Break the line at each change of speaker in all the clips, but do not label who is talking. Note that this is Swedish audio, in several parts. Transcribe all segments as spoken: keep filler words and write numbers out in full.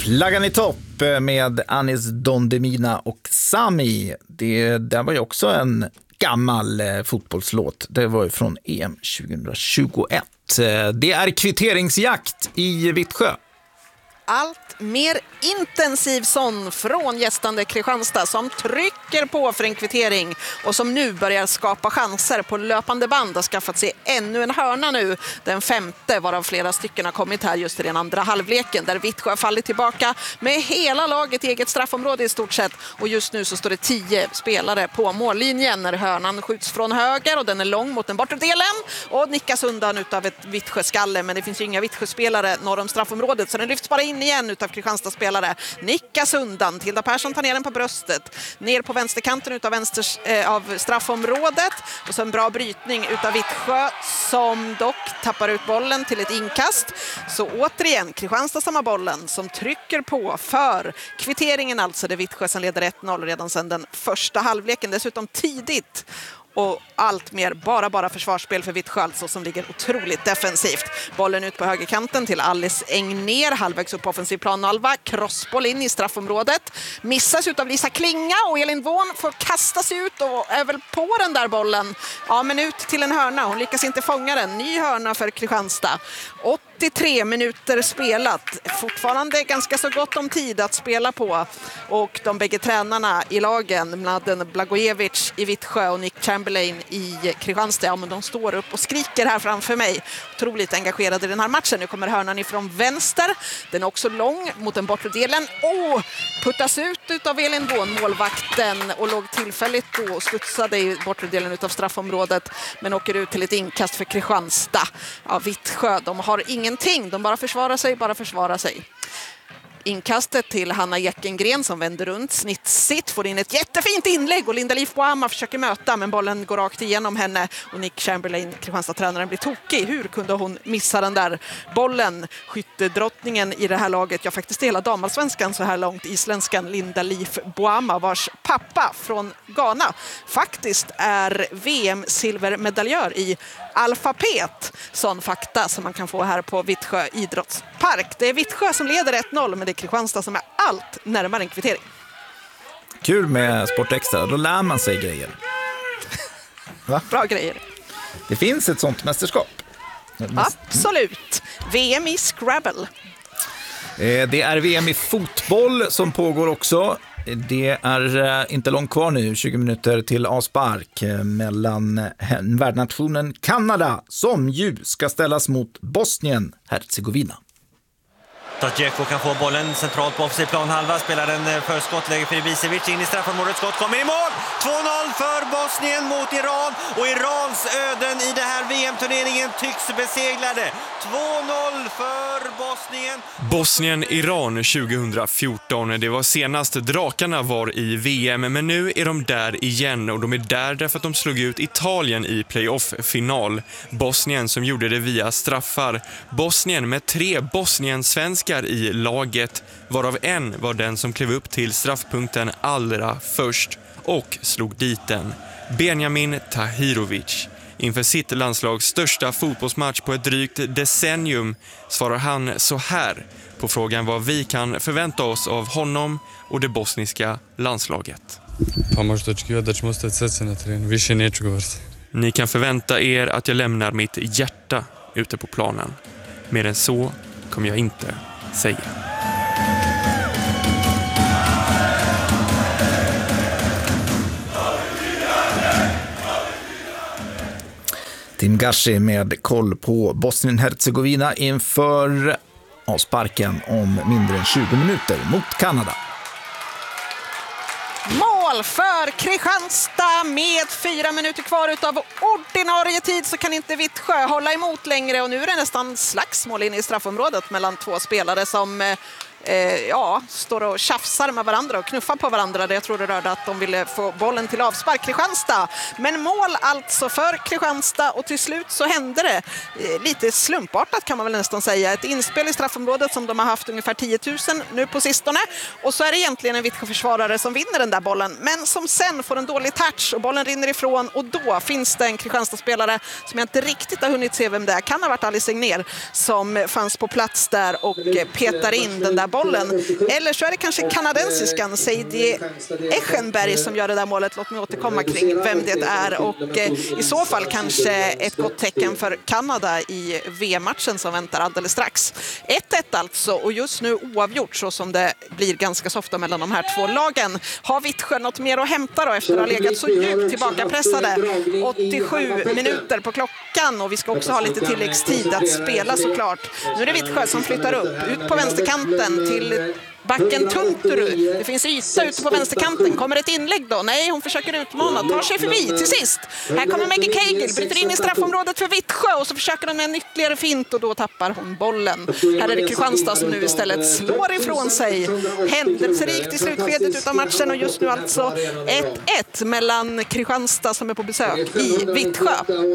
Flaggan i topp med Anis Don Demina och Sami. Det där var ju också en gammal eh, fotbollslåt. Det var ju från E M tjugohundratjugoett. Eh, det är kvitteringsjakt i Vittsjö.
Allt mer intensiv sån från gästande Kristianstad som trycker på för en kvittering och som nu börjar skapa chanser på löpande band. Har skaffat sig ännu en hörna nu, den femte, varav flera stycken har kommit här just i den andra halvleken där Vittsjö fallit tillbaka med hela laget i eget straffområde i stort sett. Och just nu så står det tio spelare på mållinjen när hörnan skjuts från höger och den är lång mot den bortre delen och nickas undan utav ett Vittsjö-skalle, men det finns ju inga Vittsjö-spelare norr om straffområdet så den lyfts bara in igen utav Kristianstad-spelare. Nickas undan. Tilda Persson tar ner den på bröstet. Ner på vänsterkanten utav, vänsters, eh, av straffområdet. Och så en bra brytning utav Vittsjö som dock tappar ut bollen till ett inkast. Så återigen Kristianstad samma bollen som trycker på för kvitteringen, alltså det Vittsjö som leder ett noll redan sedan den första halvleken. Dessutom tidigt. Och allt mer bara bara försvarsspel för Vittsjö alltså, som ligger otroligt defensivt. Bollen ut på högerkanten till Alice Engner, halvvägs upp på offensiv planhalva. Crossboll in i straffområdet. Missas ut av Lisa Klinga och Elin Vån får kasta sig ut och är väl på den där bollen. Ja, men ut till en hörna. Hon lyckas inte fånga den. Ny hörna för Kristianstad. åttiotre minuter spelat. Fortfarande ganska så gott om tid att spela på. Och de bägge tränarna i lagen, Mladen Blagojevic i Vittsjö och Nick Chamberlain i Kristianstad, ja, men de står upp och skriker här framför mig. Otroligt engagerade i den här matchen. Nu kommer hörnan ifrån vänster. Den är också lång mot den bortre delen. Och puttas ut av Elin Vån, målvakten, och låg tillfälligt då och studsade i bortre delen utav straffområdet, men åker ut till ett inkast för Kristianstad. Ja, Vittsjö, de har ingenting. De bara försvarar sig, bara försvarar sig. Inkastet till Hanna Jäckengren som vänder runt snittsigt, får in ett jättefint inlägg och Linda Liv-Boama försöker möta, men bollen går rakt igenom henne och Nick Chamberlain, Kristianstad-tränaren, blir tokig. Hur kunde hon missa den där bollen? Skyttedrottningen i det här laget, ja faktiskt hela damallsvenskan så här långt, isländskan Linda Liv-Boama, vars pappa från Ghana faktiskt är V M-silvermedaljör i alfabet. Sån fakta som man kan få här på Vittsjö idrottspark. Det är Vittsjö som leder ett noll, men det är Kristianstad som är allt närmare en kvittering.
Kul med Sport Extra, då lär man sig grejer. Va?
Bra grejer.
Det finns ett sånt mästerskap.
Absolut. V M i Scrabble.
Det är V M i fotboll som pågår också. Det är inte långt kvar nu, tjugo minuter till avspark mellan värdnationen Kanada, som ju ska ställas mot Bosnien-Hercegovina.
Tadjeko kan få bollen centralt på offensiv planhalva, spelar den för skott, lägger för Ibisevic in i straffområdet, skott kommer i mål. två noll för Bosnien mot Iran, och Irans öden i det här V M-turneringen tycks beseglade. två noll för Bosnien.
Bosnien-Iran tjugohundrafjorton, det var senast drakarna var i V M, men nu är de där igen, och de är där därför att de slog ut Italien i playoff-final. Bosnien som gjorde det via straffar. Bosnien med tre Bosnien-svenskar i laget, varav en var den som klev upp till straffpunkten allra först och slog dit den. Benjamin Tahirovic. Inför sitt landslags största fotbollsmatch på ett drygt decennium svarar han så här på frågan vad vi kan förvänta oss av honom och det bosniska landslaget. Ni kan förvänta er att jag lämnar mitt hjärta ute på planen. Mer än så kommer jag inte säga.
Tim Gashi med koll på Bosnien-Hercegovina inför avsparken om mindre än tjugo minuter mot Kanada.
Mål för Kristianstad med fyra minuter kvar utav ordinarie tid, så kan inte Vittsjö hålla emot längre, och nu är det nästan slagsmål in i straffområdet mellan två spelare som eh, ja, står och tjafsar med varandra och knuffar på varandra. Jag tror det rörde att de ville få bollen till avspark, Kristianstad. Men mål alltså för Kristianstad, och till slut så hände det eh, lite slumpartat kan man väl nästan säga. Ett inspel i straffområdet som de har haft ungefär tio tusen nu på sistone, och så är det egentligen en Vittsjö-försvarare som vinner den där bollen, men som sen får en dålig touch och bollen rinner ifrån, och då finns det en Kristianstad-spelare som jag inte riktigt har hunnit se vem det är. Kan ha varit Alice Engner som fanns på plats där och petar in den där bollen. Eller så är det kanske kanadensiskan Sadie Eschenberg som gör det där målet. Låt mig återkomma kring vem det är. Och eh, i så fall kanske ett gott tecken för Kanada i V M-matchen som väntar alldeles strax. ett ett alltså, och just nu oavgjort så som det blir ganska så ofta mellan de här två lagen. Har Vittsjö något mer att hämta då efter att ha legat så djupt tillbakapressade? åttiosju minuter på klockan och vi ska också ha lite tilläggstid att spela såklart. Nu är det Vittsjö som flyttar upp, ut på vänsterkanten till backen Tunturu. Det finns yta ute på vänsterkanten. Kommer ett inlägg då? Nej, hon försöker utmana. Tar sig förbi till sist. Här kommer Maggie Cagle. Bryter in i straffområdet för Vittsjö och så försöker hon med en ytterligare fint och då tappar hon bollen. Här är det Kristianstad som nu istället slår ifrån sig. Händelserikt i slutskedet utav matchen och just nu alltså ett ett mellan Kristianstad som är på besök i Vittsjö.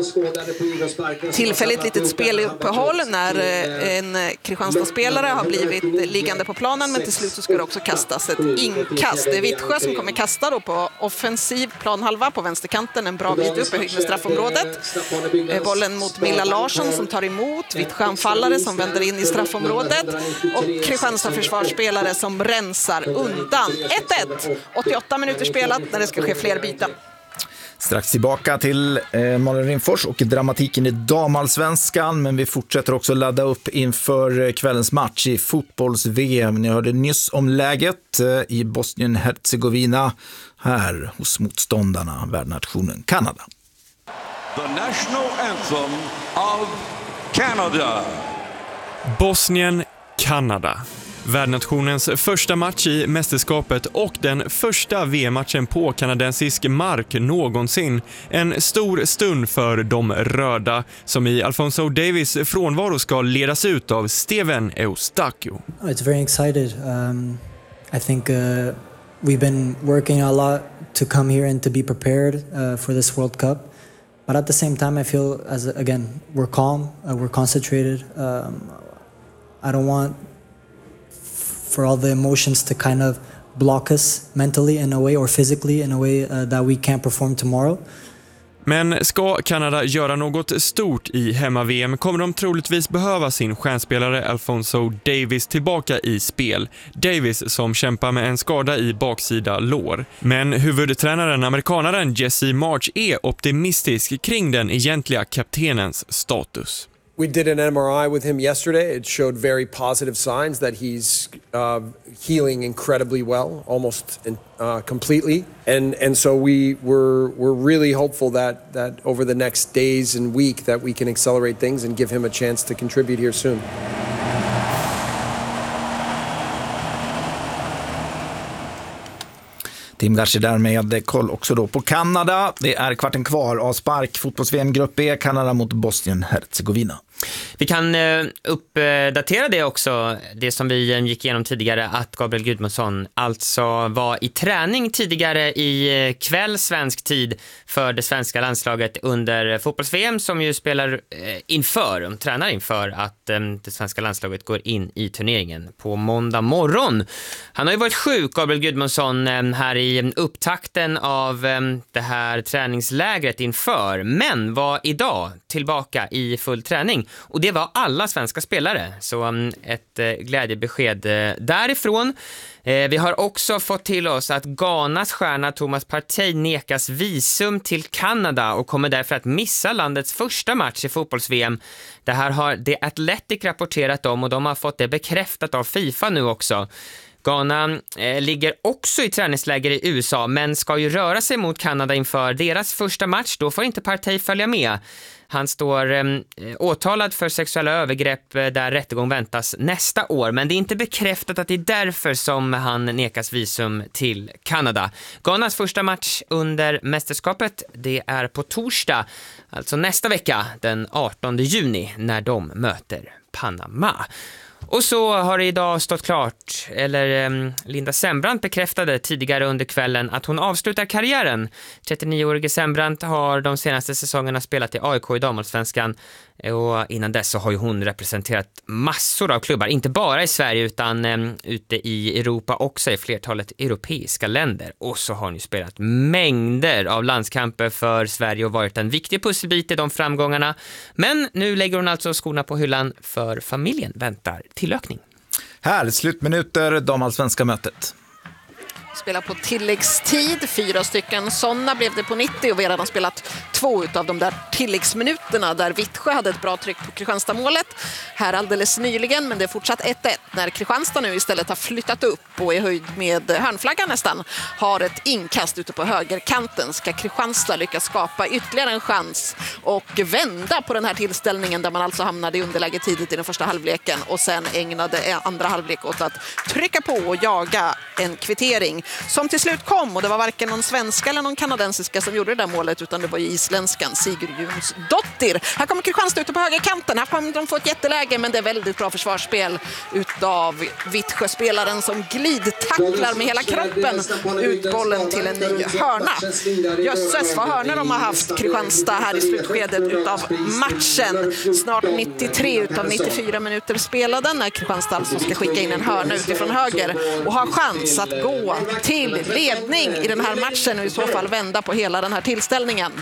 Tillfälligt litet speluppehåll när en Kristianstad-spelare har blivit liggande på planen, men till slut så ska det också kastas ett inkast. Det är Vittsjö som kommer kasta då på offensiv planhalva på vänsterkanten, en bra bit upp i höjd med straffområdet. Bollen mot Milla Larsson som tar emot, Vittsjö-anfallare som vänder in i straffområdet och Kristianstad försvarsspelare som rensar undan. ett ett, åttioåtta minuter spelat när det ska ske fler byten.
Strax tillbaka till eh, Malin Rimfors och dramatiken i damallsvenskan, men vi fortsätter också ladda upp inför kvällens match i fotbolls-V M. Ni hörde nyss om läget eh, i Bosnien-Herzegovina här hos motståndarna, värdnationen Kanada.
The national anthem of Canada.
Bosnien, Kanada. Värdnationens första match i mästerskapet och den första V M-matchen på kanadensisk mark någonsin. En stor stund för de röda som i Alphonso Davies frånvaro ska ledas ut av Steven Eustáquio.
It's very excited. Um, I think uh, we've been working a lot to come here and to be prepared uh, for this World Cup. But at the same time I feel as again we're calm, uh, we're concentrated. Um, I don't want for all the emotions to kind of block us mentally in a way or physically in a way uh, that we can't perform tomorrow.
Men ska Kanada göra något stort i hemma-V M kommer de troligtvis behöva sin stjärnspelare Alphonso Davies tillbaka i spel. Davies som kämpar med en skada i baksida lår. Men huvudtränaren, amerikanaren Jesse March, är optimistisk kring den egentliga kaptenens status.
We did an M R I with him yesterday. It showed very positive signs that he's uh, healing incredibly well, almost uh, completely. And and so we we're we're really hopeful that that over the next days and week that we can accelerate things and give him a chance to contribute here soon.
Tim Garci där med koll också då på Kanada. Det är kvarten kvar av spark fotbolls-V M-grupp B, Kanada mot Bosnien-Herzegovina.
Vi kan uh, uppdatera det också, det som vi um, gick igenom tidigare, att Gabriel Gudmundsson alltså var i träning tidigare i uh, kväll svensk tid för det svenska landslaget under fotbolls-V M som ju spelar uh, inför, de tränar inför att um, det svenska landslaget går in i turneringen på måndag morgon. Han har ju varit sjuk, Gabriel Gudmundsson, um, här i upptakten av um, det här träningslägret inför, men var idag tillbaka i full träning. Och det var alla svenska spelare, så um, ett uh, glädjebesked uh, därifrån. Uh, vi har också fått till oss att Ghanas stjärna Thomas Partey nekas visum till Kanada och kommer därför att missa landets första match i fotbolls-V M. Det här har The Athletic rapporterat om och de har fått det bekräftat av FIFA nu också. Ghana eh, ligger också i träningsläger i U S A men ska ju röra sig mot Kanada inför deras första match. Då får inte Partey följa med. Han står eh, åtalad för sexuella övergrepp eh, där rättegång väntas nästa år. Men det är inte bekräftat att det är därför som han nekas visum till Kanada. Ghanas första match under mästerskapet, det är på torsdag. Alltså nästa vecka, den artonde juni, när de möter Panama. Och så har det idag stått klart, eller um, Linda Sembrant bekräftade tidigare under kvällen att hon avslutar karriären. trettionio-årige Sembrant har de senaste säsongerna spelat i A I K i damallsvenskan och innan dess så har ju hon representerat massor av klubbar, inte bara i Sverige utan um, ute i Europa också, i flertalet europeiska länder. Och så har hon ju spelat mängder av landskamper för Sverige och varit en viktig pusselbit i de framgångarna. Men nu lägger hon alltså skorna på hyllan för familjen väntar tillökning.
Här, slutminuter, damallsvenska mötet.
Spelar på tilläggstid, fyra stycken sådana blev det på nittio och vi har redan spelat två av de där tilläggsminuterna där Vittsjö hade ett bra tryck på Kristianstad-målet här alldeles nyligen, men det är fortsatt ett ett när Kristianstad nu istället har flyttat upp och är höjd med hörnflaggan nästan har ett inkast ute på högerkanten. Ska Kristianstad lyckas skapa ytterligare en chans och vända på den här tillställningen där man alltså hamnade i underläge tidigt i den första halvleken och sen ägnade andra halvlek åt att trycka på och jaga en kvittering som till slut kom, och det var varken någon svenska eller någon kanadensiska som gjorde det där målet utan det var ju isländskan Sigurd Jonsdottir. Här kommer Kristianstad ute på högerkanten, här kommer de få ett jätteläge men det är väldigt bra försvarsspel utav Vittsjö-spelaren som glidtacklar med hela kroppen ut bollen till en ny hörna. Jösses vad hörnor de har haft Kristianstad här i slutskedet utav matchen. Snart nittiotre utav nittiofyra minuter spelade när Kristianstad alltså ska skicka in en hörna utifrån höger och ha chans att gå till ledning i den här matchen och i så fall vända på hela den här tillställningen.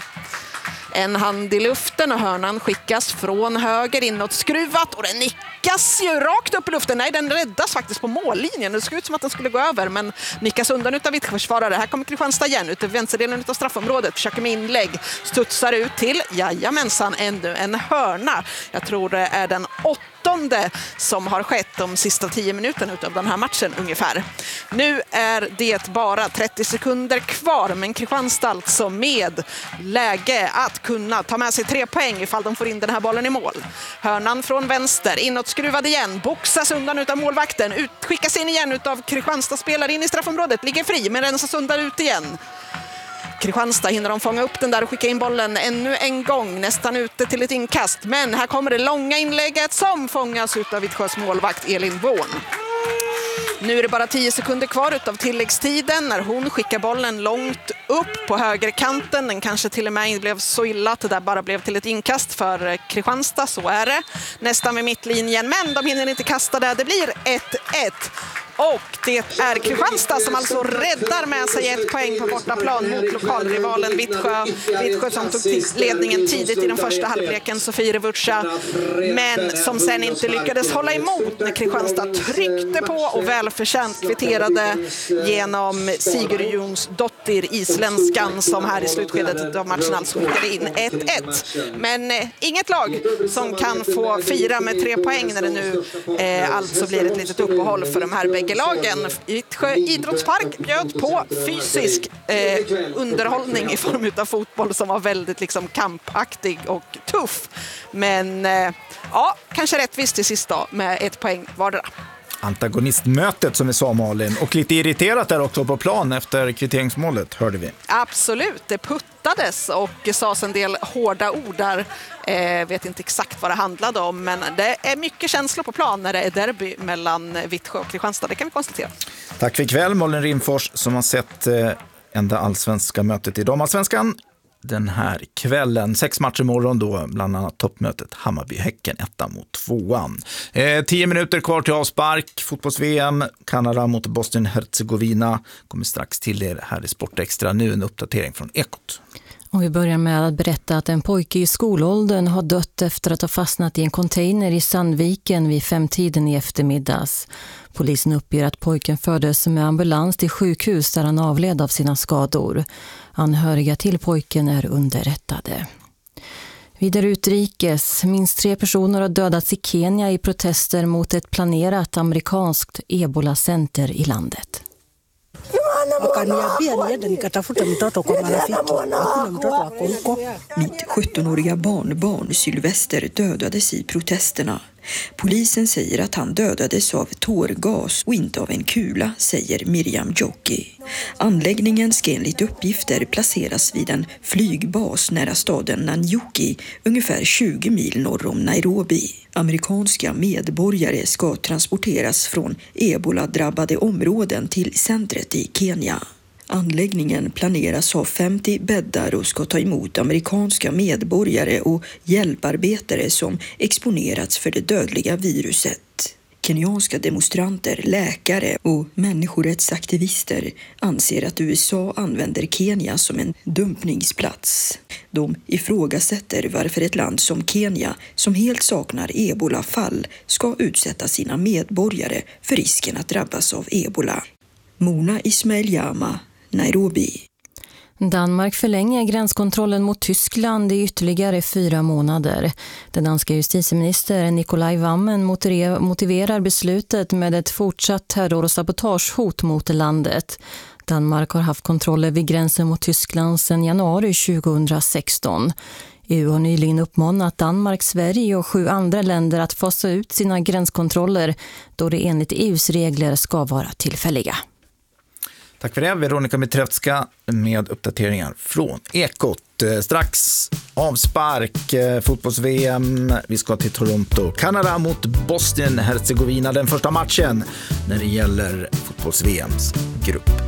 En hand i luften och hörnan skickas från höger inåt skruvat och den nickas ju rakt upp i luften. Nej, den räddas faktiskt på mållinjen. Det såg ut som att den skulle gå över men nickas undan utav Vittsjöförsvarare. Här kommer Kristianstad igen ut i vänsterdelen utav straffområdet. Försöker med inlägg. Studsar ut till, jajamensan, ännu en hörna. Jag tror det är den åttonde som har skett de sista tio minuterna utav den här matchen ungefär. Nu är det bara trettio sekunder kvar men Kristianstad alltså med läge att kunna ta med sig tre poäng ifall de får in den här bollen i mål. Hörnan från vänster, inåt skruvad igen, boxas undan utav målvakten, utskickas in igen utav Kristianstad spelare in i straffområdet, ligger fri men rensas undan ut igen. Kristianstad hinner de fånga upp den där och skicka in bollen ännu en gång, nästan ute till ett inkast. Men här kommer det långa inlägget som fångas utav Vittsjös målvakt Elin Born. Nu är det bara tio sekunder kvar utav tilläggstiden när hon skickar bollen långt upp på högerkanten. Den kanske till och med blev så illa att det där bara blev till ett inkast för Kristianstad, så är det. Nästan vid mittlinjen, men de hinner inte kasta det. Det blir ett ett. Och det är Kristianstad som alltså räddar med sig ett poäng på bortaplan mot lokalrivalen Vittsjö. Vittsjö som tog ledningen tidigt i den första halvleken, Sofie Revucha, men som sen inte lyckades hålla emot när Kristianstad tryckte på och välförtjänt kvitterade genom Sigurd Jonsdottir, isländskan, som här i slutskedet av matchen alltså skickade in ett ett. Men eh, inget lag som kan få fira med tre poäng när det nu eh, alltså blir ett litet uppehåll för de här bägge lagen. Vittsjö idrottspark bjöd på fysisk eh, underhållning i form av fotboll som var väldigt liksom kampaktig och tuff. Men eh, ja, kanske rättvist till sist då med ett poäng vardera.
Antagonistmötet som vi sa, Malin, och lite irriterat där också på plan efter kvitteringsmålet, hörde vi.
Absolut, det puttades och sades en del hårda ord där. Eh, vet inte exakt vad det handlade om, men det är mycket känslor på plan när det är derby mellan Vittsjö och Kristianstad, det kan vi konstatera.
Tack för ikväll, Malin Rimfors, som har sett eh, enda allsvenska mötet i damallsvenskan den här kvällen. Sex matcher imorgon då, bland annat toppmötet Hammarby-Häcken etta mot tvåan. Eh, tio minuter kvar till avspark, fotbolls-V M, Kanada mot Bosnien-Herzegovina. Kommer strax till er här i Sportextra. Nu en uppdatering från Ekot.
Och vi börjar med att berätta att en pojke i skolåldern har dött efter att ha fastnat i en container i Sandviken vid femtiden i eftermiddags. Polisen uppger att pojken fördes med ambulans till sjukhus där han avled av sina skador. Anhöriga till pojken är underrättade. Vidare utrikes. Minst tre personer har dödats i Kenya i protester mot ett planerat amerikanskt Ebola-center i landet.
Wakaniambia niende nikatafuta mtoto kwa marafiki. Hakuna mtoto wako huko.
Mitt sjuttonåriga barnbarn Sylvester dödades i protesterna. Polisen säger att han dödades av tårgas och inte av en kula, säger Miriam Joki. Anläggningen ska enligt uppgifter placeras vid en flygbas nära staden Nanyuki, ungefär tjugo mil norr om Nairobi. Amerikanska medborgare ska transporteras från ebola-drabbade områden till centret i Kenya. Anläggningen planeras ha femtio bäddar och ska ta emot amerikanska medborgare och hjälparbetare som exponerats för det dödliga viruset. Kenyanska demonstranter, läkare och människorättsaktivister anser att U S A använder Kenya som en dumpningsplats. De ifrågasätter varför ett land som Kenya, som helt saknar ebolafall, ska utsätta sina medborgare för risken att drabbas av ebola. Mona Ismail Jama, Nairobi.
Danmark förlänger gränskontrollen mot Tyskland i ytterligare fyra månader. Den danska justitieminister Nikolaj Wammen motiverar beslutet med ett fortsatt terror- och sabotagehot mot landet. Danmark har haft kontroller vid gränsen mot Tyskland sedan januari tjugohundrasexton. E U har nyligen uppmanat Danmark, Sverige och sju andra länder att fasa ut sina gränskontroller då det enligt E U:s regler ska vara tillfälliga.
Tack för det, Veronica Mitrevska med uppdateringar från Ekot. Strax avspark, fotbolls-V M. Vi ska till Toronto. Kanada mot Bosnien-Herzegovina, den första matchen när det gäller fotbolls-V M:s grupp.